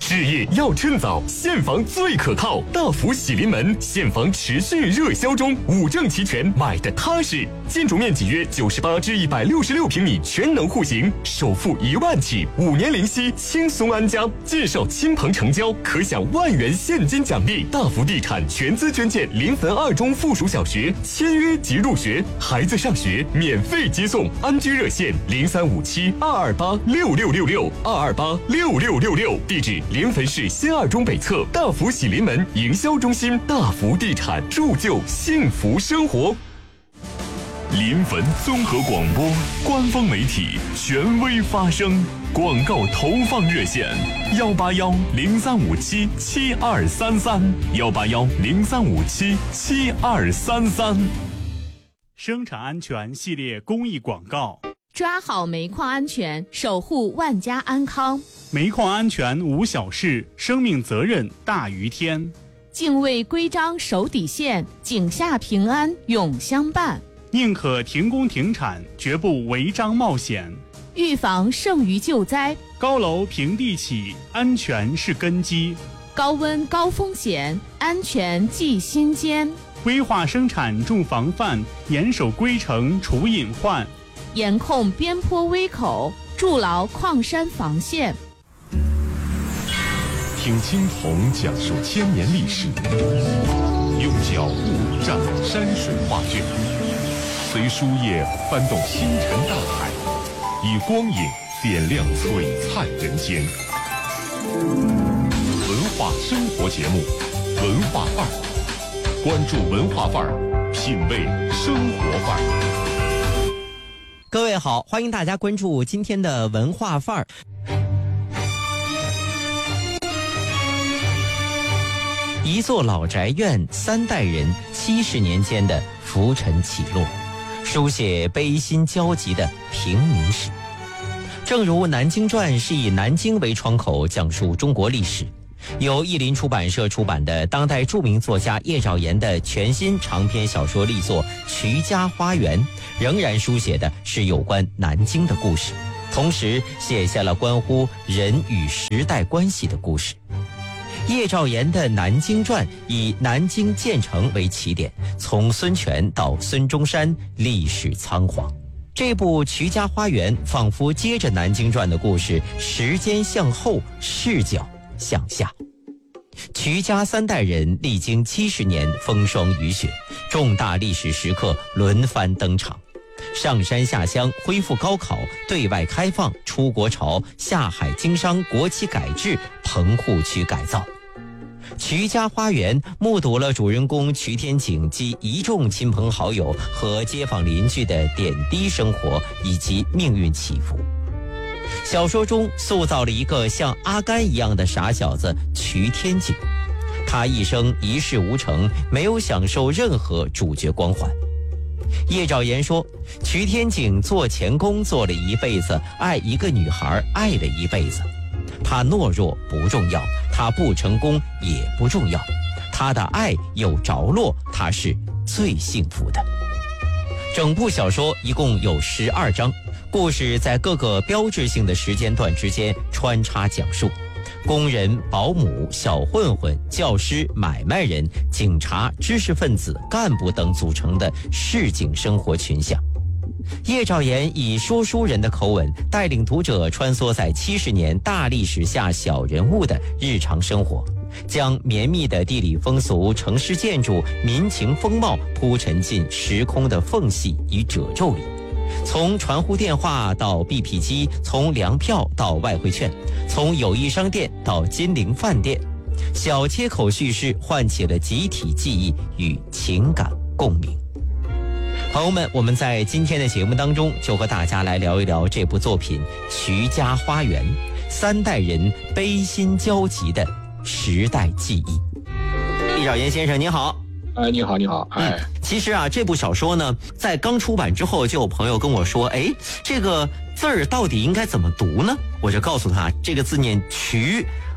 置业要趁早，现房最可靠。大福喜临门，现房持续热销中，5证齐全，买的踏实。建筑面积约98至166平米，全能户型，首付1万起，5年零息，轻松安家。介绍亲朋成交，可享1万元现金奖励。大福地产全资捐建临汾2中附属小学，签约即入学，孩子上学免费接送。安居热线035722826666，2286666，地址临汾市新2中北侧大福喜临门营销中心。大福地产，铸就幸福生活。 临汾综合广播官方媒体，权威发声。广告投放热线：18103577233，18103577233。 生产安全系列公益广告。 抓好煤矿安全，守护万家安康。 煤矿安全无小事，生命责任大于天。 敬畏规章守底线，井下平安永相伴。 宁可停工停产，绝不违章冒险。 预防胜于救灾。 高楼平地起，安全是根基。 高温高风险，安全记心间。 规划生产重防范，严守规程除隐患。 严控边坡危口，筑牢矿山防线。 听青铜讲述千年历史，用脚步展山水画卷，随书页翻动星辰大海，以光影点亮璀璨人间。文化生活节目，文化范儿，关注文化范儿，品味生活范儿。 各位好，欢迎大家关注今天的文化范儿。一座老宅院，3代人70年间的浮沉起落，书写悲心交集的平民史。正如《南京传》是以南京为窗口讲述中国历史，由译林出版社出版的当代著名作家叶兆言的全新长篇小说力作《瞿家花园》，仍然书写的是有关南京的故事，同时写下了关乎人与时代关系的故事。叶兆言的《南京传》以南京建成为起点，从孙权到孙中山，历史仓皇。这部《瞿家花园》仿佛接着《南京传》的故事，时间向后，视角向下。瞿家3代人历经70年风霜雨雪，重大历史时刻轮番登场。上山下乡，恢复高考，对外开放，出国潮，下海经商，国企改制，棚户区改造。瞿家花园目睹了主人公瞿天景及一众亲朋好友和街坊邻居的点滴生活以及命运起伏。小说中塑造了一个像阿甘一样的傻小子瞿天景，他一生一事无成，没有享受任何主角光环。叶兆言说，瞿天景做钳工做了一辈子，爱一个女孩爱了一辈子。他懦弱不重要，他不成功也不重要，他的爱有着落，他是最幸福的。整部小说一共有12章，故事在各个标志性的时间段之间穿插讲述。工人、保姆、小混混、教师、买卖人、警察、知识分子、干部等组成的市井生活群像。叶兆言以说书人的口吻，带领读者穿梭在70年大历史下小人物的日常生活，将绵密的地理风俗、城市建筑、民情风貌铺陈进时空的缝隙与褶皱里。从传呼电话到 BP 机，从粮票到外汇券，从友谊商店到金陵饭店，小切口叙事唤起了集体记忆与情感共鸣。朋友们，我们在今天的节目当中就和大家来聊一聊这部作品《瞿家花园》，3代人悲心交集的时代记忆。叶兆言先生您好。 你好，你好。 其实啊，这部小说呢，在刚出版之后，就有朋友跟我说，这个字儿到底应该怎么读呢？我就告诉他，这个字念瞿，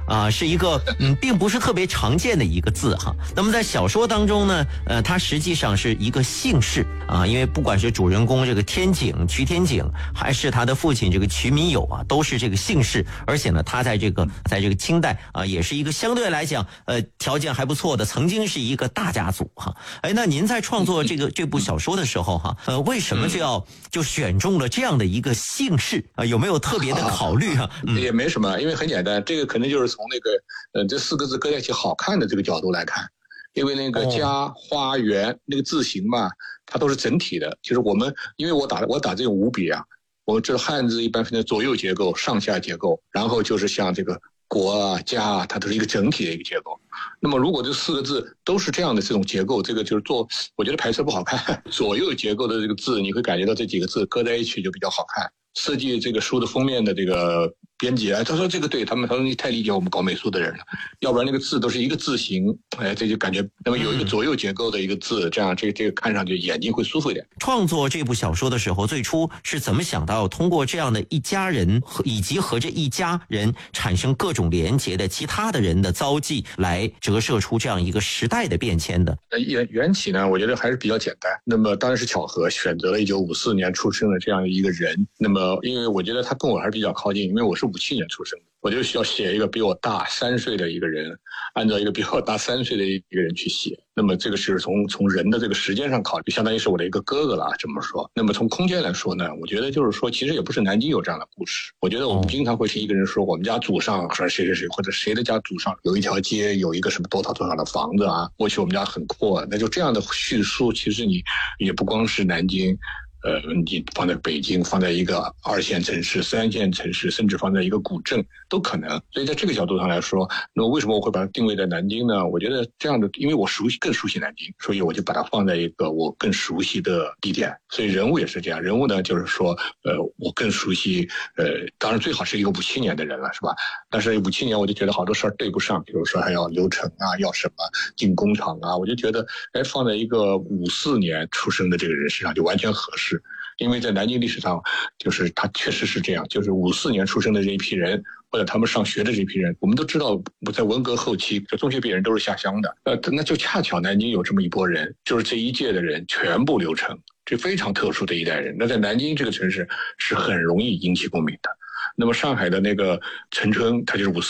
是一个并不是特别常见的一个字哈。那么在小说当中呢，它实际上是一个姓氏啊，因为不管是主人公这个天井瞿天井，还是他的父亲这个瞿民友啊，都是这个姓氏，而且呢，他在这个清代啊，也是一个相对来讲条件还不错的，曾经是一个大家族哈。那您在创作这部小说的时候哈，为什么就选中了这样的一个姓氏啊？有没有特别的考虑啊？ 也没什么，因为很简单，这个可能就是从那个这4个字搁在一起好看的这个角度来看，因为那个家、花园那个字形嘛，它都是整体的。就是因为我打这种五笔啊，我们知道汉字一般分成左右结构、上下结构，然后就是像这个国啊、家啊，它都是一个整体的一个结构。那么如果这4个字都是这样的这种结构，这个就是我觉得排斥不好看。左右结构的这个字，你会感觉到这几个字搁在一起就比较好看。设计这个书的封面的这个编辑他说这个对他说你太理解我们搞美术的人了，要不然那个字都是一个字形，这就感觉那么有一个左右结构的一个字，这样这个看上去眼睛会舒服一点。 创作这部小说的时候，最初是怎么想到通过这样的一家人以及和这一家人产生各种连结的其他的人的遭际，来折射出这样一个时代的变迁的？ 缘起呢，我觉得还是比较简单。那么当然是巧合，选择了1954年出生的这样一个人。那么因为我觉得他跟我还是比较靠近，因为我是57年出生的，我就需要写一个比我大3岁的一个人，按照一个比我大3岁的一个人去写。那么这个是从人的这个时间上考虑，相当于是我的一个哥哥了，这么说。那么从空间来说呢，我觉得就是说，其实也不是南京有这样的故事。我觉得我们经常会听一个人说，我们家祖上说谁谁谁，或者谁的家祖上有一条街，有一个什么多少的房子啊，过去我们家很阔。那就这样的叙述，其实你也不光是南京。你放在北京，放在一个2线城市、3线城市，甚至放在一个古镇都可能。所以在这个角度上来说，那么为什么我会把它定位在南京呢？我觉得这样的，因为我更熟悉南京，所以我就把它放在一个我更熟悉的地点。所以人物也是这样，人物呢就是说，我更熟悉，当然最好是一个57年的人了，是吧？但是57年我就觉得好多事儿对不上，比如说还要流程啊，要什么进工厂啊，我就觉得，放在一个54年出生的这个人身上就完全合适。因为在南京历史上，就是他确实是这样，就是54年出生的这一批人，或者他们上学的这批人，我们都知道，在文革后期，这中学毕业人都是下乡的，那就恰巧南京有这么一拨人，就是这一届的人全部流程，这非常特殊的一代人。那在南京这个城市是很容易引起共鸣的。那么上海的那个陈春，他就是54